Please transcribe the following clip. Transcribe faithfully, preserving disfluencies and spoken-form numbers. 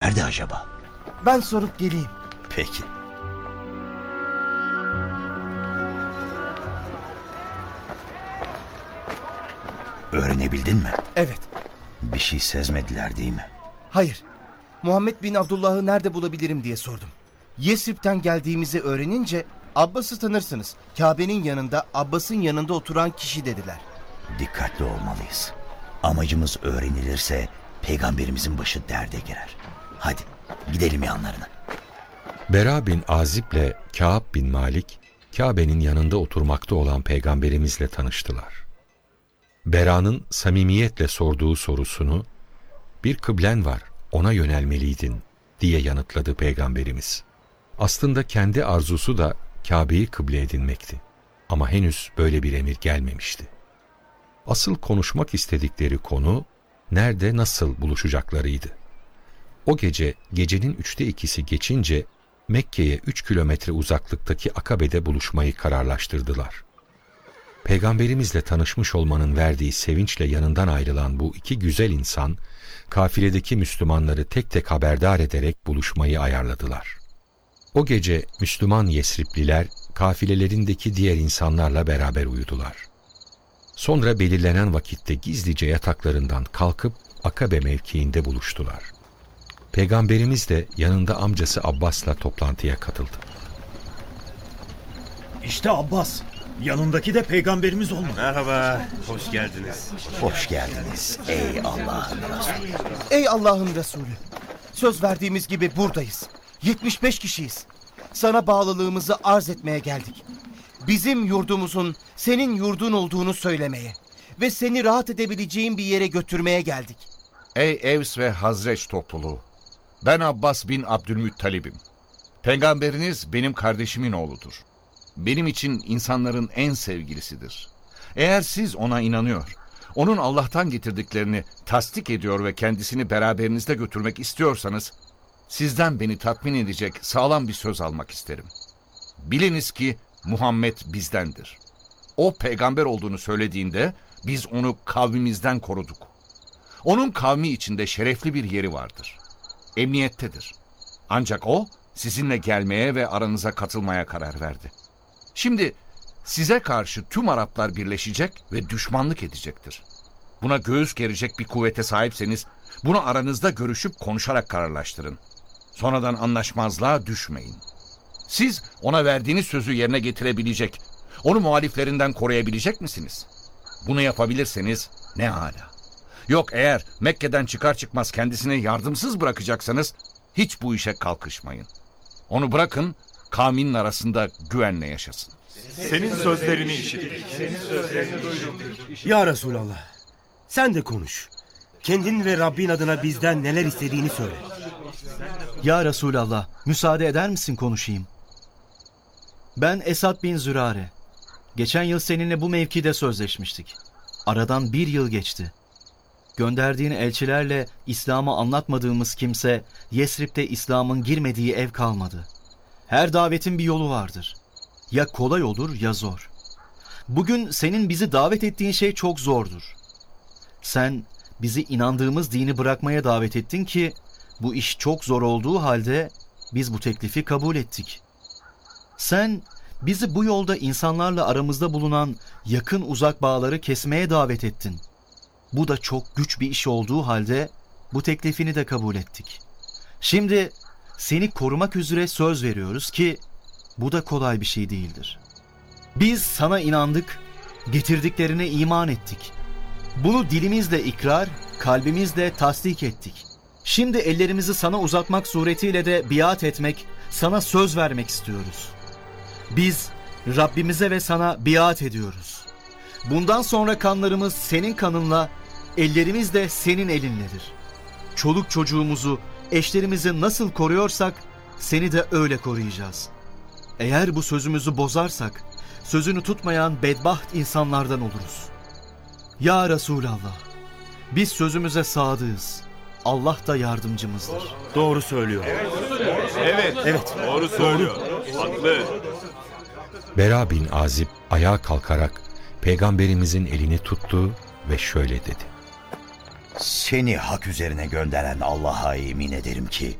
Nerede acaba? Ben sorup geleyim. Peki. Öğrenebildin mi? Evet. Bir şey sezmediler değil mi? Hayır. Muhammed bin Abdullah'ı nerede bulabilirim diye sordum. Yesrib'ten geldiğimizi öğrenince Abbas'ı tanırsınız. Kabe'nin yanında Abbas'ın yanında oturan kişi dediler. Dikkatli olmalıyız. Amacımız öğrenilirse peygamberimizin başı derde girer. Hadi gidelim yanlarına. Bera bin Azib'le Kâb bin Malik, Kabe'nin yanında oturmakta olan peygamberimizle tanıştılar. Bera'nın samimiyetle sorduğu sorusunu, bir kıblen var, ona yönelmeliydin diye yanıtladı peygamberimiz. Aslında kendi arzusu da Kabe'yi kıble edinmekti. Ama henüz böyle bir emir gelmemişti. Asıl konuşmak istedikleri konu, nerede nasıl buluşacaklarıydı. O gece, gecenin üçte ikisi geçince, Mekke'ye üç kilometre uzaklıktaki Akabe'de buluşmayı kararlaştırdılar. Peygamberimizle tanışmış olmanın verdiği sevinçle yanından ayrılan bu iki güzel insan, kafiledeki Müslümanları tek tek haberdar ederek buluşmayı ayarladılar. O gece Müslüman Yesripliler, kafilelerindeki diğer insanlarla beraber uyudular. Sonra belirlenen vakitte gizlice yataklarından kalkıp Akabe mevkiinde buluştular. Peygamberimiz de yanında amcası Abbas'la toplantıya katıldı. İşte Abbas, yanındaki de peygamberimiz olmalı. Merhaba, hoş geldiniz. Hoş geldiniz ey Allah'ın Resulü. Ey Allah'ın Resulü. Söz verdiğimiz gibi buradayız. yetmiş beş kişiyiz. Sana bağlılığımızı arz etmeye geldik. Bizim yurdumuzun senin yurdun olduğunu söylemeye ve seni rahat edebileceğin bir yere götürmeye geldik. Ey Evs ve Hazreç topluluğu! Ben Abbas bin Abdülmuttalib'im. Peygamberiniz benim kardeşimin oğludur. Benim için insanların en sevgilisidir. Eğer siz ona inanıyor, onun Allah'tan getirdiklerini tasdik ediyor ve kendisini beraberinizde götürmek istiyorsanız, sizden beni tatmin edecek sağlam bir söz almak isterim. Biliniz ki Muhammed bizdendir. O peygamber olduğunu söylediğinde biz onu kavmimizden koruduk. Onun kavmi içinde şerefli bir yeri vardır. Emniyettedir. Ancak o sizinle gelmeye ve aranıza katılmaya karar verdi. Şimdi size karşı tüm Araplar birleşecek ve düşmanlık edecektir. Buna göğüs gerecek bir kuvvete sahipseniz bunu aranızda görüşüp konuşarak kararlaştırın. Sonradan anlaşmazlığa düşmeyin. Siz ona verdiğiniz sözü yerine getirebilecek, onu muhaliflerinden koruyabilecek misiniz? Bunu yapabilirseniz ne âlâ. Yok eğer Mekke'den çıkar çıkmaz kendisini yardımsız bırakacaksanız hiç bu işe kalkışmayın. Onu bırakın, kavminin arasında güvenle yaşasın. Senin sözlerini işittik. Ya Resulallah, sen de konuş. Kendin ve Rabbin adına bizden neler istediğini söyle. Ya Resulallah, müsaade eder misin konuşayım? Ben Esad bin Zürare. Geçen yıl seninle bu mevkide sözleşmiştik. Aradan bir yıl geçti. Gönderdiğin elçilerle İslam'ı anlatmadığımız kimse, Yesrib'de İslam'ın girmediği ev kalmadı. Her davetin bir yolu vardır. Ya kolay olur ya zor. Bugün senin bizi davet ettiğin şey çok zordur. Sen bizi inandığımız dini bırakmaya davet ettin ki, bu iş çok zor olduğu halde biz bu teklifi kabul ettik. Sen bizi bu yolda insanlarla aramızda bulunan yakın uzak bağları kesmeye davet ettin. Bu da çok güç bir iş olduğu halde bu teklifini de kabul ettik. Şimdi seni korumak üzere söz veriyoruz ki bu da kolay bir şey değildir. Biz sana inandık, getirdiklerine iman ettik. Bunu dilimizle ikrar, kalbimizle tasdik ettik. Şimdi ellerimizi sana uzatmak suretiyle de biat etmek, sana söz vermek istiyoruz. Biz Rabbimize ve sana biat ediyoruz. Bundan sonra kanlarımız senin kanınla, ellerimiz de senin elinledir. Çoluk çocuğumuzu, eşlerimizi nasıl koruyorsak seni de öyle koruyacağız. Eğer bu sözümüzü bozarsak, sözünü tutmayan bedbaht insanlardan oluruz. Ya Resulallah, biz sözümüze sadığız. Allah da yardımcımızdır. Doğru söylüyor. Evet, evet. Doğru söylüyor. Haklı. Bera bin Azib ayağa kalkarak peygamberimizin elini tuttu ve şöyle dedi. Seni hak üzerine gönderen Allah'a yemin ederim ki